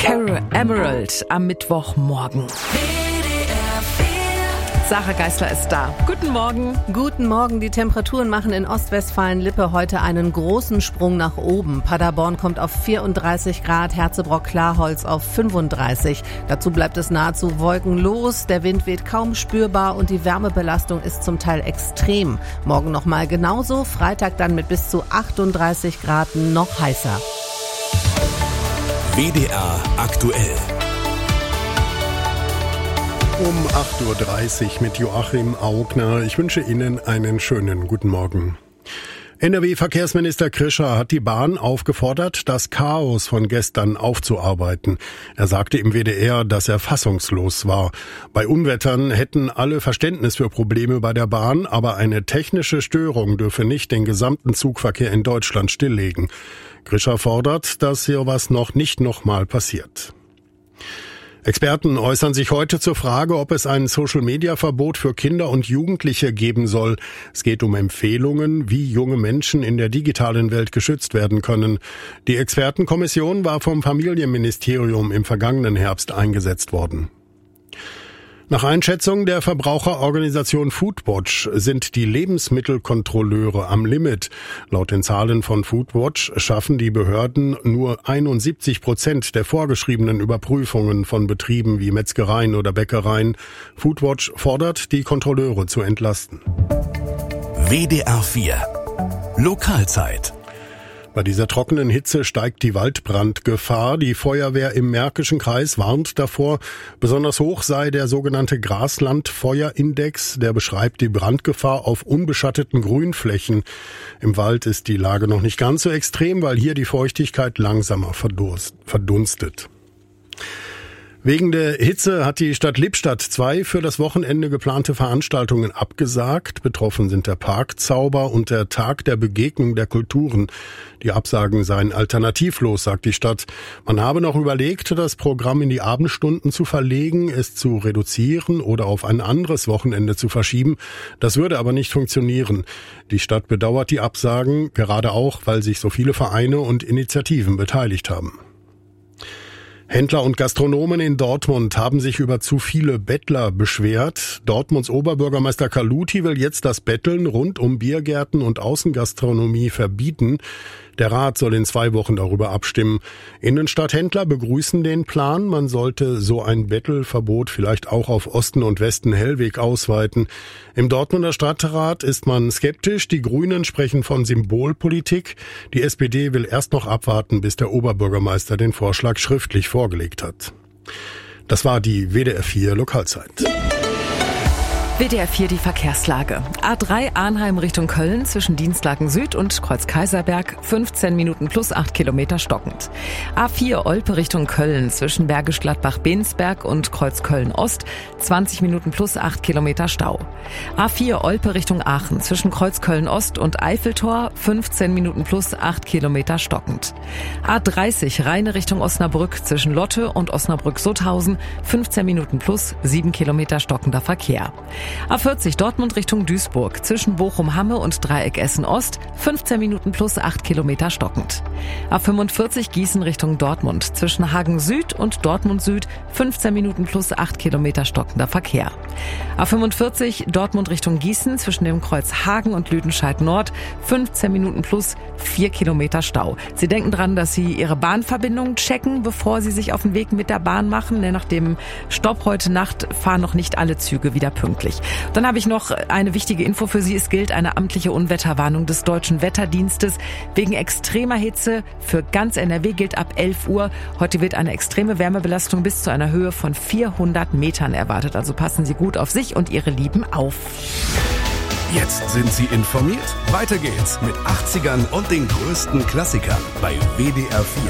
Carol Emerald am Mittwochmorgen. Sarah Geisler ist da. Guten Morgen. Guten Morgen. Die Temperaturen machen in Ostwestfalen-Lippe heute einen großen Sprung nach oben. Paderborn kommt auf 34 Grad, Herzebrock-Klarholz auf 35. Dazu bleibt es nahezu wolkenlos. Der Wind weht kaum spürbar und die Wärmebelastung ist zum Teil extrem. Morgen nochmal genauso. Freitag dann mit bis zu 38 Grad noch heißer. WDR aktuell. Um 8.30 Uhr mit Joachim Augner. Ich wünsche Ihnen einen schönen guten Morgen. NRW-Verkehrsminister Krischer hat die Bahn aufgefordert, das Chaos von gestern aufzuarbeiten. Er sagte im WDR, dass er fassungslos war. Bei Unwettern hätten alle Verständnis für Probleme bei der Bahn, aber eine technische Störung dürfe nicht den gesamten Zugverkehr in Deutschland stilllegen. Krischer fordert, dass sowas nicht nochmal passiert. Experten äußern sich heute zur Frage, ob es ein Social-Media-Verbot für Kinder und Jugendliche geben soll. Es geht um Empfehlungen, wie junge Menschen in der digitalen Welt geschützt werden können. Die Expertenkommission war vom Familienministerium im vergangenen Herbst eingesetzt worden. Nach Einschätzung der Verbraucherorganisation Foodwatch sind die Lebensmittelkontrolleure am Limit. Laut den Zahlen von Foodwatch schaffen die Behörden nur 71% der vorgeschriebenen Überprüfungen von Betrieben wie Metzgereien oder Bäckereien. Foodwatch fordert, die Kontrolleure zu entlasten. WDR 4 Lokalzeit. Bei dieser trockenen Hitze steigt die Waldbrandgefahr. Die Feuerwehr im Märkischen Kreis warnt davor. Besonders hoch sei der sogenannte Graslandfeuerindex. Der beschreibt die Brandgefahr auf unbeschatteten Grünflächen. Im Wald ist die Lage noch nicht ganz so extrem, weil hier die Feuchtigkeit langsamer verdunstet. Wegen der Hitze hat die Stadt Lippstadt 2 für das Wochenende geplante Veranstaltungen abgesagt. Betroffen sind der Parkzauber und der Tag der Begegnung der Kulturen. Die Absagen seien alternativlos, sagt die Stadt. Man habe noch überlegt, das Programm in die Abendstunden zu verlegen, es zu reduzieren oder auf ein anderes Wochenende zu verschieben. Das würde aber nicht funktionieren. Die Stadt bedauert die Absagen, gerade auch, weil sich so viele Vereine und Initiativen beteiligt haben. Händler und Gastronomen in Dortmund haben sich über zu viele Bettler beschwert. Dortmunds Oberbürgermeister Carluti will jetzt das Betteln rund um Biergärten und Außengastronomie verbieten. Der Rat soll in 2 Wochen darüber abstimmen. Innenstadthändler begrüßen den Plan. Man sollte so ein Bettelverbot vielleicht auch auf Osten und Westen Hellweg ausweiten. Im Dortmunder Stadtrat ist man skeptisch. Die Grünen sprechen von Symbolpolitik. Die SPD will erst noch abwarten, bis der Oberbürgermeister den Vorschlag schriftlich vorgelegt hat. Das war die WDR 4 Lokalzeit. WDR 4 die Verkehrslage. A3 Arnheim Richtung Köln zwischen Dienstlaken Süd und Kreuz-Kaiserberg 15 Minuten plus 8 Kilometer stockend. A4 Olpe Richtung Köln zwischen Bergisch Gladbach-Bensberg und Kreuz-Köln Ost 20 Minuten plus 8 Kilometer Stau. A4 Olpe Richtung Aachen zwischen Kreuz-Köln Ost und Eiffeltor 15 Minuten plus 8 Kilometer stockend. A30 Rheine Richtung Osnabrück zwischen Lotte und Osnabrück-Sutthausen 15 Minuten plus 7 Kilometer stockender Verkehr. A40 Dortmund Richtung Duisburg zwischen Bochum-Hamme und Dreieck Essen-Ost 15 Minuten plus 8 Kilometer stockend. A45 Gießen Richtung Dortmund zwischen Hagen Süd und Dortmund Süd 15 Minuten plus 8 Kilometer stockender Verkehr. A45 Dortmund Richtung Gießen zwischen dem Kreuz Hagen und Lüdenscheid Nord 15 Minuten plus 4 Kilometer Stau. Sie denken dran, dass Sie Ihre Bahnverbindung checken, bevor Sie sich auf den Weg mit der Bahn machen. Denn nach dem Stopp heute Nacht fahren noch nicht alle Züge wieder pünktlich. Dann habe ich noch eine wichtige Info für Sie. Es gilt eine amtliche Unwetterwarnung des Deutschen Wetterdienstes. Wegen extremer Hitze für ganz NRW gilt ab 11 Uhr. Heute wird eine extreme Wärmebelastung bis zu einer Höhe von 400 Metern erwartet. Also passen Sie gut auf sich und Ihre Lieben auf. Jetzt sind Sie informiert. Weiter geht's mit 80ern und den größten Klassikern bei WDR 4.